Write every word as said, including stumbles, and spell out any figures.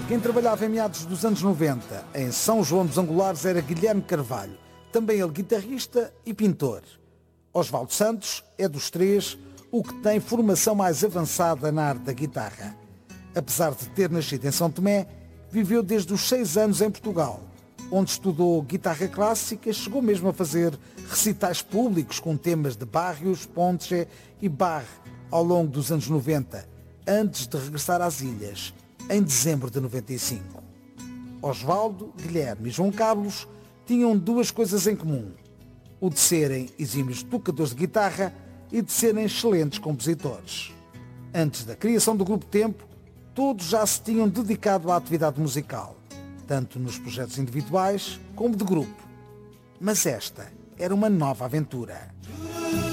Quem trabalhava em meados dos anos noventa em São João dos Angulares era Guilherme Carvalho, também ele guitarrista e pintor. Osvaldo Santos é dos três o que tem formação mais avançada na arte da guitarra. Apesar de ter nascido em São Tomé, viveu desde os seis anos em Portugal, onde estudou guitarra clássica, chegou mesmo a fazer recitais públicos com temas de Barrios, Ponche e Bach ao longo dos anos noventa, antes de regressar às ilhas, em dezembro de noventa e cinco. Osvaldo, Guilherme e João Carlos tinham duas coisas em comum: o de serem exímios tocadores de guitarra e de serem excelentes compositores. Antes da criação do Grupo Tempo, todos já se tinham dedicado à atividade musical, tanto nos projetos individuais como de grupo. Mas esta era uma nova aventura.